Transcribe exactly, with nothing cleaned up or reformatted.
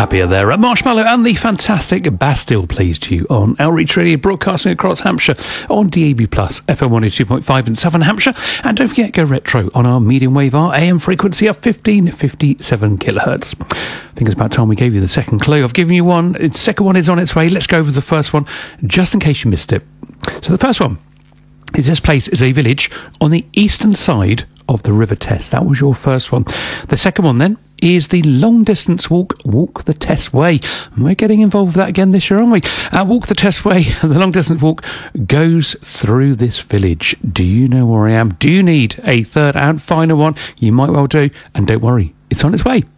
happier there. Uh, Marshmallow and the fantastic Bastille plays to you on Outreach Radio, broadcasting across Hampshire on D A B plus, F M one oh two point five in Southern Hampshire. And don't forget, go retro on our medium wave, our A M frequency of fifteen fifty-seven kilohertz. I think it's about time we gave you the second clue. I've given you one. The second one is on its way. Let's go with the first one, just in case you missed it. So the first one is this place is a village on the eastern side of the River Test. That was your first one. The second one then is the long distance walk, Walk the Test Way. And we're getting involved with that again this year, aren't we? Uh, walk the Test Way, the long distance walk goes through this village. Do you know where I am? Do you need a third and final one? You might well do. And don't worry, it's on its way.